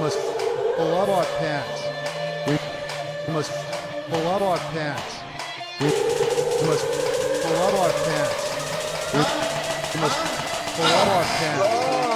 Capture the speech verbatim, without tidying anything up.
must pull up our pants. We must pull up our pants. We must pull up our pants. We must pull up our pants.